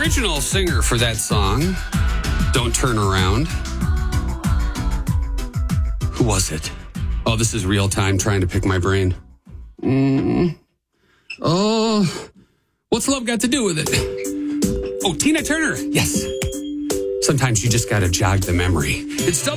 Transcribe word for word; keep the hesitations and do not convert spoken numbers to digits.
original singer for that song, Don't Turn Around. Who was it? Oh, this is real time trying to pick my brain. Mm. Oh, what's love got to do with it? Oh, Tina Turner. Yes. Sometimes you just got to jog the memory. It's